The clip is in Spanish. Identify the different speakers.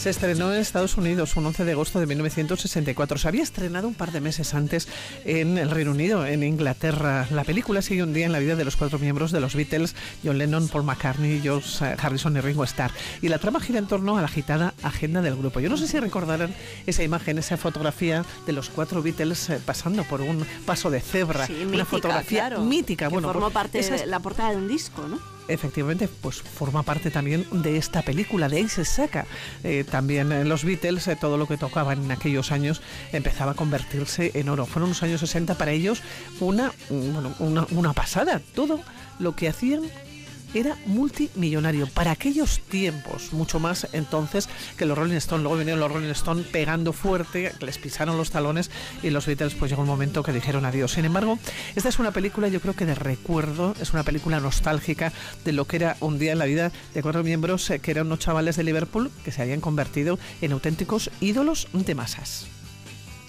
Speaker 1: Se estrenó en Estados Unidos un 11 de agosto de 1964. Se había estrenado un par de meses antes en el Reino Unido, en Inglaterra. La película sigue un día en la vida de los 4 miembros de los Beatles: John Lennon, Paul McCartney, George Harrison y Ringo Starr. Y la trama gira en torno a la agitada agenda del grupo. Yo no sé si recordarán esa imagen, esa fotografía de los 4 Beatles pasando por un paso de cebra.
Speaker 2: Sí,
Speaker 1: una
Speaker 2: mítica,
Speaker 1: fotografía
Speaker 2: claro,
Speaker 1: mítica.
Speaker 2: Que
Speaker 1: bueno,
Speaker 2: formó parte
Speaker 1: esas...
Speaker 2: de la portada de un disco, ¿no?
Speaker 1: Efectivamente, pues forma parte también de esta película, de ahí se saca también los Beatles, todo lo que tocaban en aquellos años empezaba a convertirse en oro. Fueron los años 60 para ellos una pasada. Todo lo que hacían era multimillonario para aquellos tiempos, mucho más entonces que los Rolling Stones. Luego vinieron los Rolling Stones pegando fuerte, les pisaron los talones y los Beatles pues llegó un momento que dijeron adiós. Sin embargo, esta es una película, yo creo que de recuerdo, es una película nostálgica de lo que era un día en la vida de 4 miembros que eran unos chavales de Liverpool que se habían convertido en auténticos ídolos de masas.